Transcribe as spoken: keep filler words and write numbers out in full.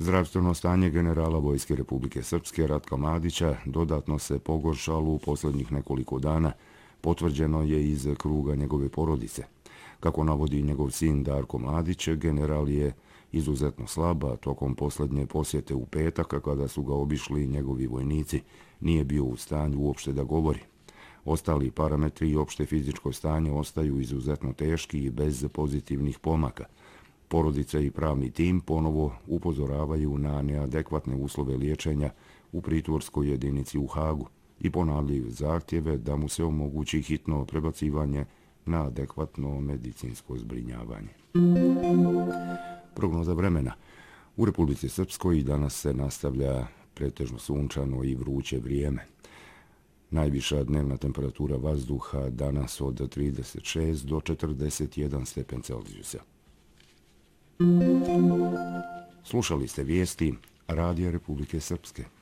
Zdravstveno stanje generala Vojske Republike Srpske Ratka Mladića dodatno se pogoršalo u posljednjih nekoliko dana, potvrđeno je iz kruga njegove porodice. Kako navodi njegov sin Darko Mladić, general je izuzetno slab, a tokom posljednje posjete u petak, kada su ga obišli njegovi vojnici, nije bio u stanju uopšte da govori. Ostali parametri i opšte fizičko stanje ostaju izuzetno teški i bez pozitivnih pomaka. Porodica i pravni tim ponovo upozoravaju na neadekvatne uslove liječenja u pritvorskoj jedinici u Hagu i ponavljaju zahtjeve da mu se omogući hitno prebacivanje na adekvatno medicinsko zbrinjavanje. Prognoza vremena. U Republici Srpskoj danas se nastavlja pretežno sunčano i vruće vrijeme. Najviša dnevna temperatura vazduha danas od trideset šest do četrdeset jedan stepen Celzijusa. Slušali ste vijesti Radija Republike Srpske.